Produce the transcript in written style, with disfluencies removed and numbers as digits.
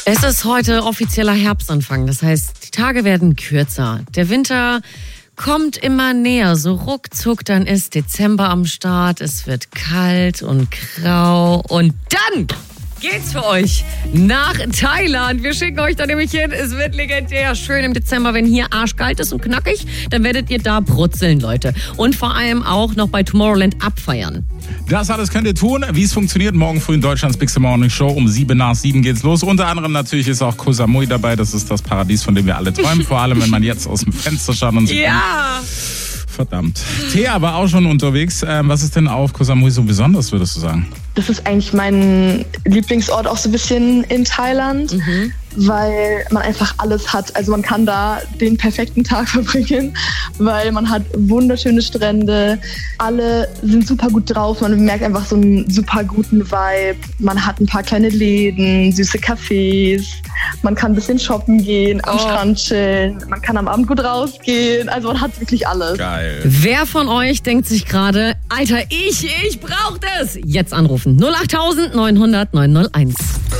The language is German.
Es ist heute offizieller Herbstanfang, das heißt, die Tage werden kürzer. Der Winter kommt immer näher, so ruckzuck, dann ist Dezember am Start, es wird kalt und grau und dann geht's für euch nach Thailand. Wir schicken euch da nämlich hin. Es wird legendär schön im Dezember, wenn hier arschkalt ist und knackig, dann werdet ihr da brutzeln, Leute. Und vor allem auch noch bei Tomorrowland abfeiern. Das alles könnt ihr tun. Wie es funktioniert, morgen früh in Deutschlands Big Morning Show um 7:07 geht's los. Unter anderem natürlich ist auch Koh Samui dabei. Das ist das Paradies, von dem wir alle träumen. Vor allem, wenn man jetzt aus dem Fenster schaut und sieht. Ja! Verdammt. Thea war auch schon unterwegs. Was ist denn auf Koh Samui so besonders, würdest du sagen? Das ist eigentlich mein Lieblingsort auch so ein bisschen in Thailand, weil man einfach alles hat. Also man kann da den perfekten Tag verbringen, weil man hat wunderschöne Strände. Alle sind super gut drauf. Man merkt einfach so einen super guten Vibe. Man hat ein paar kleine Läden, süße Cafés. Man kann ein bisschen shoppen gehen, am Strand chillen. Man kann am Abend gut rausgehen. Also man hat wirklich alles. Geil. Wer von euch denkt sich gerade, Alter, ich brauch das? Jetzt anrufen. 08900 901.